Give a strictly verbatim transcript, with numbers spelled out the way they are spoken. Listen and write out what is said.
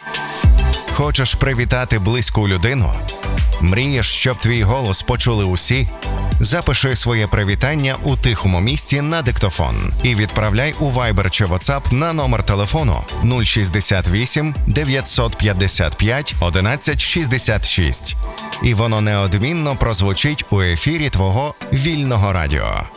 Хочеш привітати близьку людину? Мрієш, щоб твій голос почули усі? Запиши своє привітання у тихому місці на диктофон і відправляй у Viber чи WhatsApp на номер телефону нуль шістдесят вісім дев'ятсот п'ятдесят п'ять одинадцять шістдесят шість. І воно неодмінно прозвучить у ефірі твого вільного радіо.